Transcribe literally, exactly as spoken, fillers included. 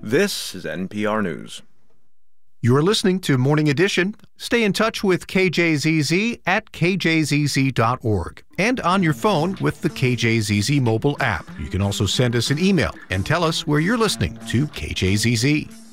This is N P R News. You're listening to Morning Edition. Stay in touch with K J Z Z at k j z z dot org and on your phone with the K J Z Z mobile app. You can also send us an email and tell us where you're listening to K J Z Z.